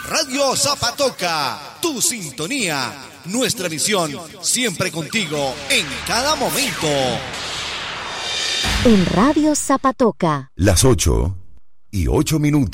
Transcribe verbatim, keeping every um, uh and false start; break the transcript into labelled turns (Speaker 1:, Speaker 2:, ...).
Speaker 1: Radio Zapatoca, tu sintonía, nuestra visión, siempre contigo en cada momento.
Speaker 2: En Radio Zapatoca.
Speaker 3: Las ocho y ocho minutos.